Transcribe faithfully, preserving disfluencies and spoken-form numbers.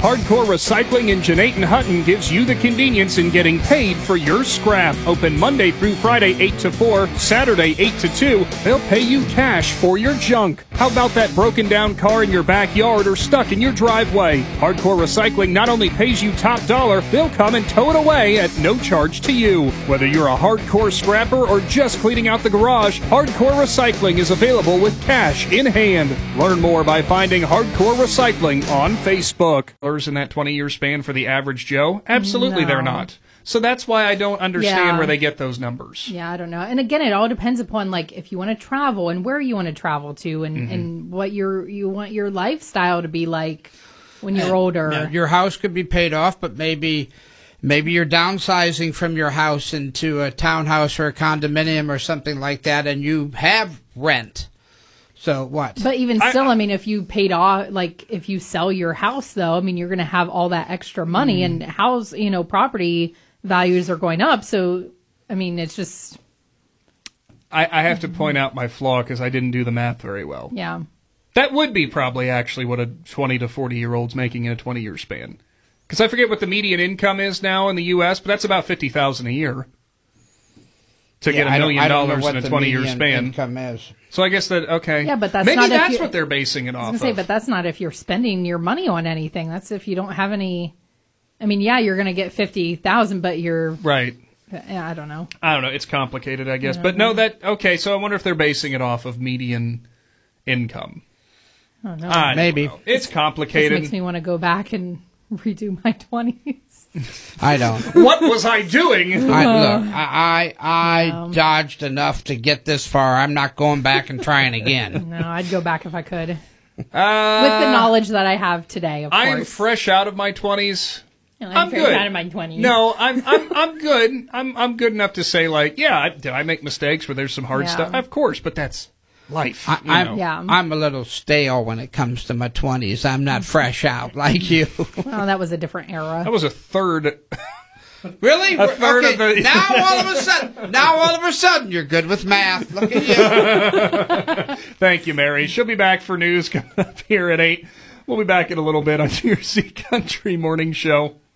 Hardcore Recycling in Jeanette Hutton gives you the convenience in getting paid for your scrap. Open Monday through Friday, eight to four, Saturday, eight to two. They'll pay you cash for your junk. How about that broken down car in your backyard or stuck in your driveway? Hardcore Recycling not only pays you top dollar, they'll come and tow it away at no charge to you. Whether you're a hardcore scrapper or just cleaning out the garage, Hardcore Recycling is available with cash in hand. Learn more by finding Hardcore Recycling on Facebook. In that twenty-year span for the average Joe? Absolutely, No. they're not. So that's why I don't understand Yeah. where they get those numbers. Yeah, I don't know. And again, it all depends upon like if you want to travel and where you want to travel to, and, Mm-hmm. and what your you want your lifestyle to be like when you're And, older. you know, your house could be paid off, but maybe maybe you're downsizing from your house into a townhouse or a condominium or something like that, and you have rent. So what? But even I- still, I, mean, if you paid off, like if you sell your house, though, I mean, you're going to have all that extra money, and house, you know, property values are going up. So, I mean, it's just, I, I have to point out my flaw because I didn't do the math very well. yeah. That would be probably actually what a twenty to forty-year-old's making in a twenty-year span. Because I forget what the median income is now in the U S, but that's about fifty thousand dollars a year to Yeah, get a I don't- million I don't know dollars what in a the twenty-year median span. income is. So I guess that, okay. Yeah, but that's Maybe not if that's you- what they're basing it I was off going to say, of. but that's not if you're spending your money on anything. That's if you don't have any. I mean, yeah, you're going to get fifty thousand, but you're. Right. Yeah, I don't know. I don't know. It's complicated, I guess. Yeah. But no, that, okay, so I wonder if they're basing it off of median income. I don't know. I don't Maybe. know. It's This complicated. makes me want to go back and redo my twenties. I don't. What was I doing? I, look, I I, I Um, dodged enough to get this far. I'm not going back and trying again. No, I'd go back if I could. Uh, With the knowledge that I have today, of I'm course. fresh out of my twenties. I'm, I'm fresh good. out of my twenties. No, I'm I'm I'm good. I'm I'm good enough to say like, yeah, I, did I make mistakes where there's some hard Yeah. stuff? Of course, but that's life. I, you I'm, know. Yeah. I'm a little stale when it comes to my twenties. I'm not fresh out like you. Well, that was a different era. That was a third. Really? A third okay, of the- now all of a sudden, now all of a sudden, you're good with math. Look at you. Thank you, Mary. She'll be back for news coming up here at eight. We'll be back in a little bit on your C Country Morning Show.